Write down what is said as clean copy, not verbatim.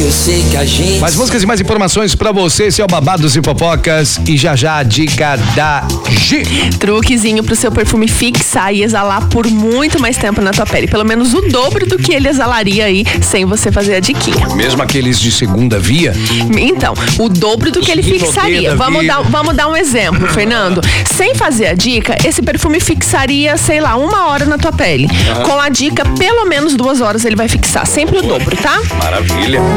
eu sei que a gente... Mais músicas e mais informações pra você, esse é o Babados e Fofocas. E já já a dica da Gi. Truquezinho pro seu perfume fixar e exalar por muito mais tempo na tua pele. Pelo menos o dobro do que ele exalaria aí sem você fazer a diquinha. Mesmo aqueles de segunda via? Então, o dobro do que ele fixaria. Vamos dar um exemplo, Fernando. Sem fazer a dica, esse perfume fixaria, sei lá, 1 hora na tua pele. Com a dica, pelo menos 2 horas ele vai fixar. Sempre o dobro, tá? Maravilha.